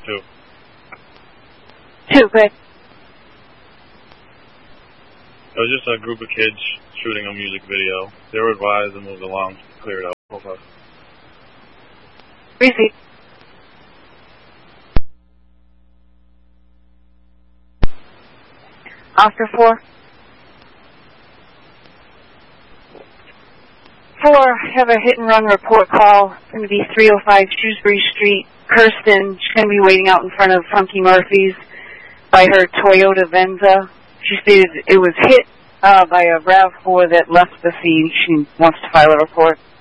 2. 2, good. It was just a group of kids shooting a music video. They were advised and moved along, cleared up. Okay. Receive. Oscar 4. 4, have a hit and run report call. It's going to be 305 Shrewsbury Street, Kirsten. She's going to be waiting out in front of Funky Murphy's by her Toyota Venza. She stated it was hit by a RAV4 that left the scene. She wants to file a report.